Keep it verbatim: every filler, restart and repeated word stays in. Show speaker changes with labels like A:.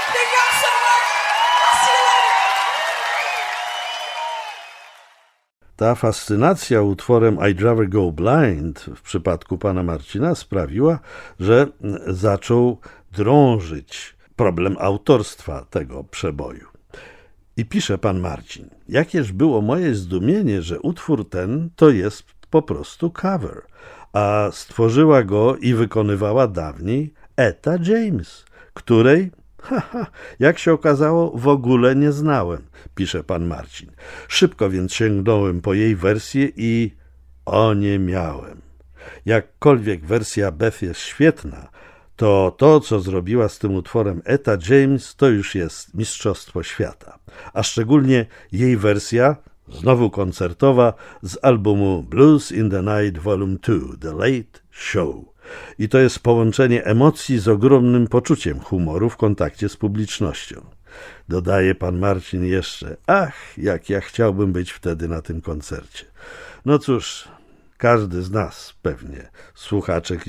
A: Thank you so much. I'll see you later.
B: Ta fascynacja utworem I'd Rather Go Blind w przypadku pana Marcina sprawiła, że zaczął drążyć problem autorstwa tego przeboju. I pisze pan Marcin: jakież było moje zdumienie, że utwór ten to jest po prostu cover, a stworzyła go i wykonywała dawniej Etta James, której, haha, jak się okazało, w ogóle nie znałem, pisze pan Marcin. Szybko więc sięgnąłem po jej wersję i oniemiałem. Jakkolwiek wersja Beth jest świetna, to to, co zrobiła z tym utworem Etta James, to już jest mistrzostwo świata. A szczególnie jej wersja, znowu koncertowa, z albumu Blues in the Night Volume two, The Late Show. I to jest połączenie emocji z ogromnym poczuciem humoru w kontakcie z publicznością. Dodaje pan Marcin jeszcze: ach, jak ja chciałbym być wtedy na tym koncercie. No cóż, każdy z nas pewnie, słuchaczek